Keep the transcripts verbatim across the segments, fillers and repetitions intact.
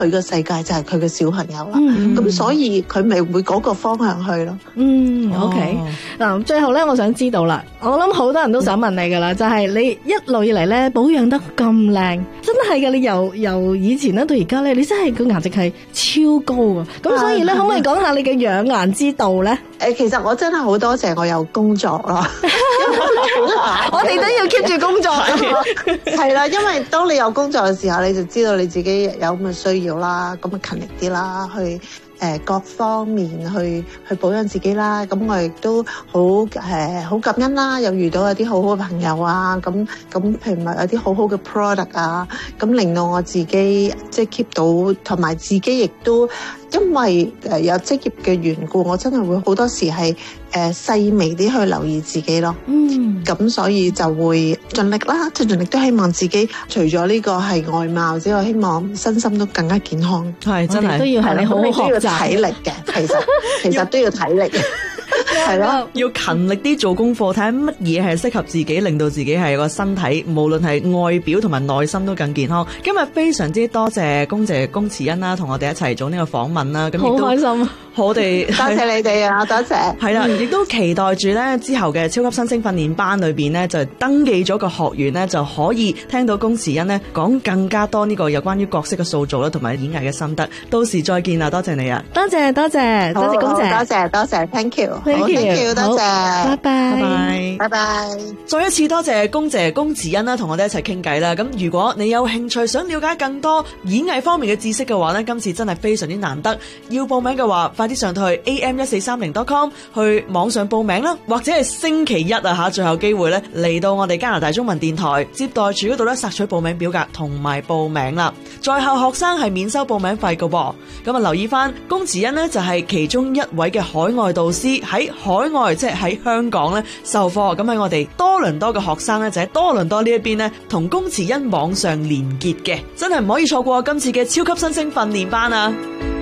佢個世界就係佢嘅小朋友啦。咁、嗯、所以佢咪會嗰個方向去咯。 嗯 ，OK。嗱，最後咧，我想知道啦，我諗好多人都想問你噶啦，就係、是、你一路以嚟咧保養得咁靚，真係嘅。你由由以前咧到而家咧，你真係個顏值係超高啊！咁所以咧，可唔可以講下你嘅養顏之道咧？ 誒，其實我真係好多謝我有工作咯。 我哋都要 keep 住工作。 係啦，因為當你有工作嘅時候，你就知道你自己有咁嘅需要啦，咁啊勤力啲啦，去。誒各方面去去保養自己啦，咁我亦都好誒好感恩啦，又遇到有啲好好嘅朋友啊，咁咁譬如話有啲好好嘅 product 啊，咁令到我自己即係 keep 到，同埋自己亦都因為誒有職業嘅緣故，我真係會好多時係誒細微啲去留意自己咯。嗯，咁所以就會盡力啦，盡盡力都希望自己除咗呢個係外貌之外，希望身心都更加健康。 係真係都要係你好好學習。 體力嘅，其實其實都要體力嘅，係咯， 要勤力啲做功課，睇下乜嘢係適合自己，令到自己係個身體，無論係外表同埋內心都更健康。今日非常之多謝公姐龔慈恩啦，同我哋一齊做呢個訪問啦，咁亦都好開心。 我哋多謝你哋啊，多謝。 係啦，亦都期待住咧之後嘅超級新星訓練班裏邊咧，就登記咗個學員咧，就可以聽到龔慈恩咧講更加多呢個有關於角色嘅塑造啦，同埋演藝嘅心得。到時再見啦，多謝你啊！ 多謝多謝多謝龔姐， 多謝多謝 ，thank you，thank you， you， 多謝， 拜拜拜拜拜拜。 再一次多謝公姐龔慈恩啦，同我哋一齊傾偈啦。咁如果你有興趣想了解更多演藝方面嘅知識嘅話呢，今次真係非常之難得。要報名嘅話，快啲上去 A M 一四三零 dot com 去網上報名啦，或者係星期一啊吓，最後機會咧嚟到我哋加拿大中文電台接待處嗰度咧，索取報名表格同埋報名啦。在校學生係免收報名費噶噃，咁啊留意翻，龔慈恩呢就係其中一位嘅海外導師，喺海外即係喺香港咧授課。咁喺我哋多倫多嘅學生咧就喺多倫多呢一邊咧同龔慈恩網上連結嘅，真係唔可以錯過今次嘅超級新星訓練班啊！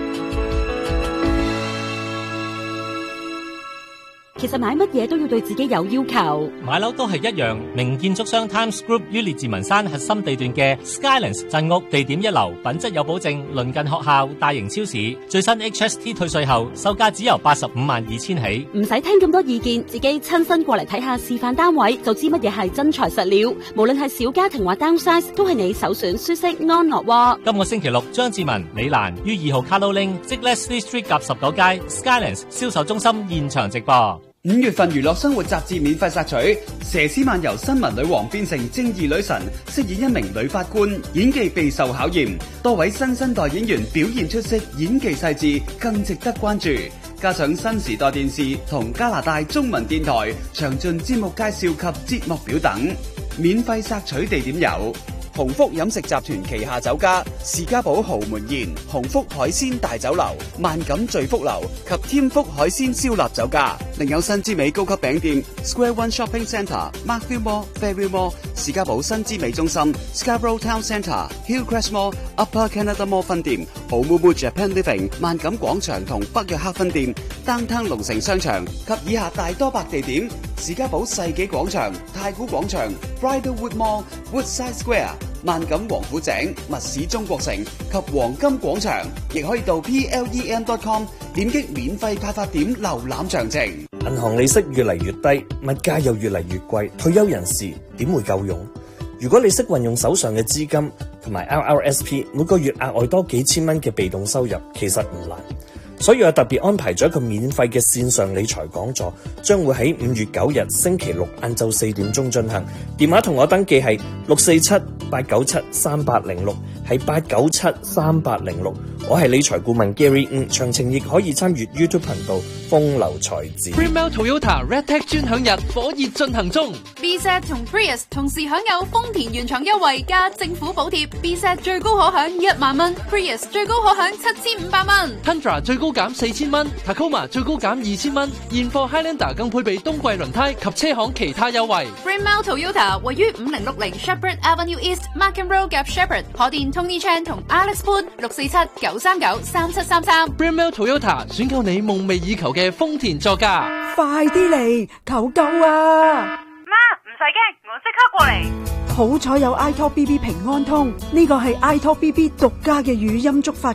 其實買乜嘢都要對自己有要求， 買樓都係一樣。名建築商 Times Group 於列治文山核心地段嘅 Skylands 鎮屋，地點一流，品質有保證，鄰近學校、大型超市，最新 H S T 退稅後，售價只由八十五萬二千起。 唔使聽咁多意見，自己親身過嚟睇下示範單位，就知乜嘢係真材實料。無論係小家庭或 downsize，都係你首選舒適安樂窩。 今個星期六，張志文、李蘭於二號 Carloling 即 Leslie Street 夾十九街 Skylands 銷售中心現場直播。 五月份娛樂生活雜誌免費索取，佘詩曼由新聞女王變成正義女神，飾演一名女法官，演技備受考驗。多位新生代演員表現出色，演技細緻，更值得關注。加上新時代電視同加拿大中文電台詳盡節目介紹及節目表等，免費索取地點有鴻福飲食集團旗下酒家士嘉堡豪門宴、鴻福海鮮大酒樓、萬錦聚福樓及添福海鮮燒臘酒家，另有新之美高級餅店 Square One Shopping Centre、Markville Mall、Fairview Mall、士嘉堡新之美中心、Scarborough Town Centre、Hillcrest Mall、Upper Canada Mall 分店、豪木木 Japan Living、萬錦廣場同北約克分店、Downtown 龍城商場及以下大多百地點，士嘉堡世紀廣場、太古廣場、Bridlewood Mall、Woodside Square、萬錦王府井、密市中國城及黃金廣場，亦可以到 P L E M dot com 點擊免費派發點瀏覽詳情。 銀行利息越嚟越低，物價又越嚟越貴，退休人士點會夠用？如果你識運用手上嘅資金同埋 R R S P， 每個月額外多幾千蚊嘅被動收入，其實唔難。所以我特別安排咗一個免費嘅線上理財講座，將會喺五月九日星期六晏晝四點鐘進行。電話同我登記係六四七八九七三八零六，係八九七三八零六。我係理財顧問 Gary， 嗯，詳情亦可以參閱 YouTube 頻道風流財子。 Greenmount Toyota Red Tag 專享日火熱進行中 ，B Z 同 Prius 同時享有豐田原廠優惠加政府補貼 ，B Z 最高可享一萬蚊 ，Prius 最高可享七千五百蚊 ，Tundra 最高減四千蚊 ，Tacoma 最高減二千蚊，現貨 Highlander 更配備冬季輪胎及車行其他優惠。 Greenmount Toyota 位於五零六零 Shepherd Avenue East、Markham Road 夾 Shepherd， 可電 Tony Chan 同 Alex Poon 六四七九三九三七三三。 Greenmount Toyota 選購你夢寐以求嘅豐田座駕， 快啲嚟求救啊！ 媽，唔使驚，我即刻過嚟。 好彩有 iTalk B B 平安通，呢個係 iTalk B B 獨家嘅語音觸發